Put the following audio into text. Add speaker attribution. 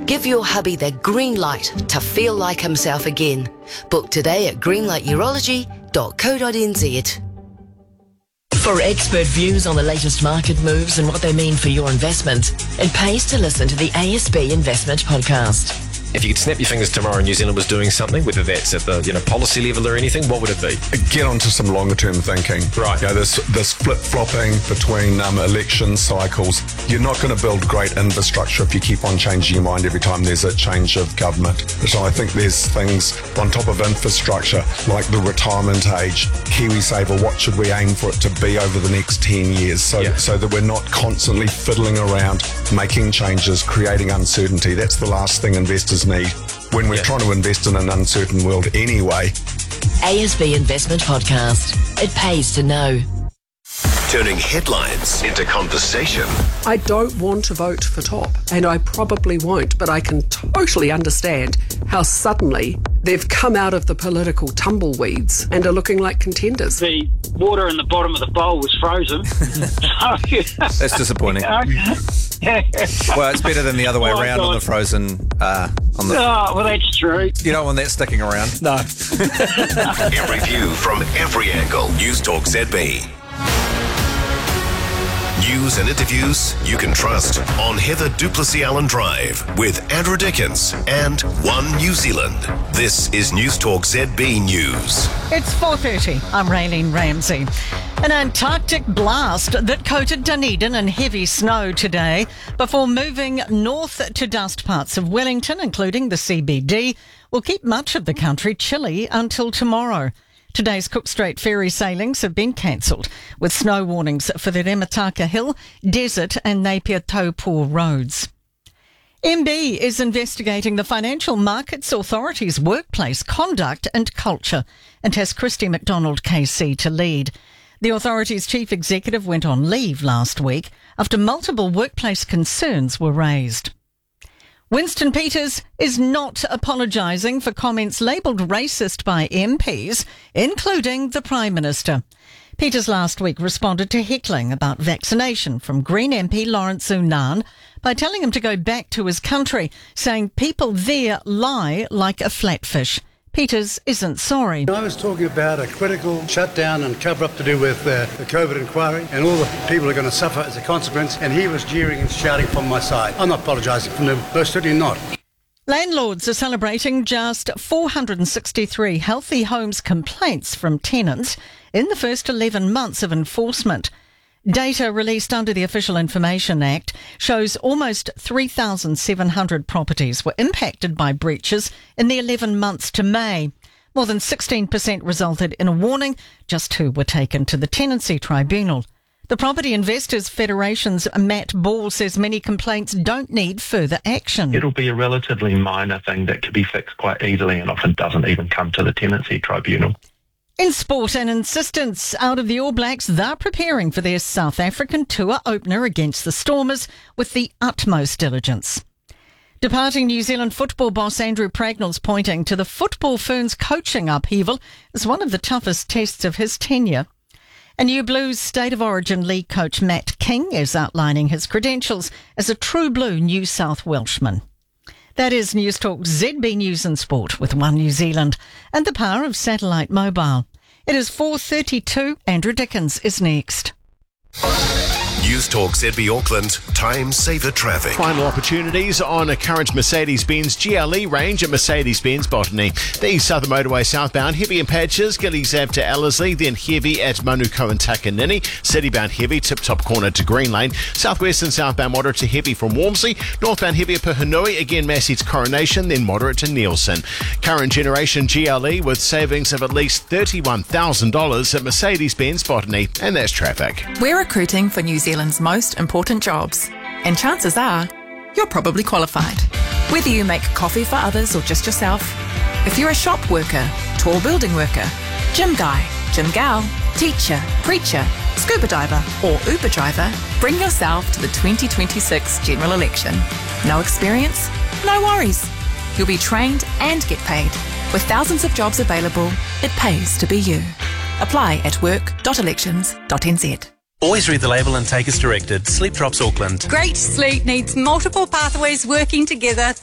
Speaker 1: Give your hubby the green light to feel like himself again. Book today at greenlighturology.co.nz. For expert views on the latest market moves and what they mean for your investment, it pays to listen to the ASB Investment Podcast.
Speaker 2: If you could snap your fingers tomorrow and New Zealand was doing something, whether that's at the policy level or anything, what would it be?
Speaker 3: Get onto some longer term thinking.
Speaker 2: Right.
Speaker 3: This flip-flopping between election cycles, you're not going to build great infrastructure if you keep on changing your mind every time there's a change of government. So I think there's things on top of infrastructure, like the retirement age, KiwiSaver, what should we aim for it to be over the next 10 years so that we're not constantly fiddling around, making changes, creating uncertainty. That's the last thing investors need when we're trying to invest in an uncertain world anyway.
Speaker 1: ASB Investment Podcast. It pays to know.
Speaker 4: Turning headlines into conversation.
Speaker 5: I don't want to vote for Top, and I probably won't, but I can totally understand how suddenly they've come out of the political tumbleweeds and are looking like contenders.
Speaker 6: The water in the bottom of the bowl was frozen.
Speaker 7: That's disappointing. Well, it's better than the other way around on the frozen.
Speaker 6: Well, that's true.
Speaker 7: You don't want that sticking around. No.
Speaker 4: Every view from every angle. News Talk ZB. News and interviews you can trust on Heather Duplessis Allen Drive with Andrew Dickens and One New Zealand. This is News Talk ZB News.
Speaker 8: It's 4:30. I'm Raylene Ramsey. An Antarctic blast that coated Dunedin in heavy snow today before moving north to dust parts of Wellington, including the CBD, will keep much of the country chilly until tomorrow. Today's Cook Strait ferry sailings have been cancelled, with snow warnings for the Remataka Hill, Desert and Napier Taupo roads. MB is investigating the Financial Markets Authority's workplace conduct and culture and has Christy McDonald KC to lead. The authority's chief executive went on leave last week after multiple workplace concerns were raised. Winston Peters is not apologising for comments labelled racist by MPs, including the Prime Minister. Peters last week responded to heckling about vaccination from Green MP Lawrence Unan by telling him to go back to his country, saying people there lie like a flatfish. Peters isn't sorry.
Speaker 9: I was talking about a critical shutdown and cover-up to do with the COVID inquiry, and all the people are going to suffer as a consequence, and he was jeering and shouting from my side. I'm not apologising for him, most certainly not.
Speaker 8: Landlords are celebrating just 463 Healthy Homes complaints from tenants in the first 11 months of enforcement. Data released under the Official Information Act shows almost 3,700 properties were impacted by breaches in the 11 months to May. More than 16% resulted in a warning. Just 2 were taken to the Tenancy Tribunal. The Property Investors Federation's Matt Ball says many complaints don't need further action.
Speaker 10: It'll be a relatively minor thing that can be fixed quite easily and often doesn't even come to the Tenancy Tribunal.
Speaker 8: In sport and insistence out of the All Blacks, they're preparing for their South African tour opener against the Stormers with the utmost diligence. Departing New Zealand football boss Andrew Pragnell's pointing to the Football Ferns coaching upheaval as one of the toughest tests of his tenure. And New Blues State of Origin league coach Matt King is outlining his credentials as a true blue New South Welshman. That is News Talk ZB News and Sport with One New Zealand and the power of satellite mobile. It is 4:32. Andrew Dickens is next.
Speaker 4: News Talk ZB Auckland, time saver traffic.
Speaker 11: Final opportunities on a current Mercedes-Benz GLE range at Mercedes-Benz Botany. The East Southern Motorway southbound, heavy in patches, Gillies Ave to Ellerslie, then heavy at Manuko and Takanini. Citybound heavy, Tip-Top Corner to Green Lane. Southwest and southbound moderate to heavy from Walmsley. Northbound heavy at Puhinui, again Massey to Coronation, then moderate to Nielsen. Current generation GLE with savings of at least $31,000 at Mercedes-Benz Botany. And that's traffic.
Speaker 12: We're recruiting for New Zealand's most important jobs, and chances are you're probably qualified. Whether you make coffee for others or just yourself, if you're a shop worker, tall building worker, gym guy, gym gal, teacher, preacher, scuba diver or Uber driver, bring yourself to the 2026 general election. No experience? No worries. You'll be trained and get paid. With thousands of jobs available, it pays to be you. Apply at work.elections.nz.
Speaker 13: Always read the label and take as directed. Sleep Drops Auckland.
Speaker 14: Great sleep needs multiple pathways working together